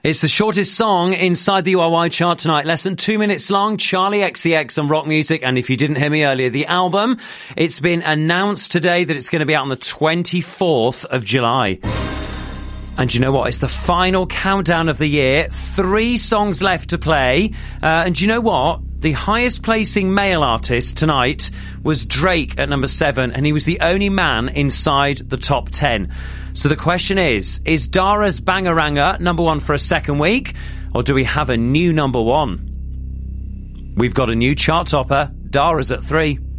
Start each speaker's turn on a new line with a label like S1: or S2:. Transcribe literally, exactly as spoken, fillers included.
S1: It's the shortest song inside the U R Y chart tonight. Less than two minutes long. Charlie X C X on Rock Music. And if you didn't hear me earlier, the album, it's been announced today that it's going to be out on the twenty-fourth of July. And you know what? It's the final countdown of the year. Three songs left to play. Uh, and you know what? The highest placing male artist tonight was Drake at number seven, and he was the only man inside the top ten. So the question is, is Dara's Bangaranga number one for a second week, or do we have a new number one? We've got a new chart topper. Dara's at three.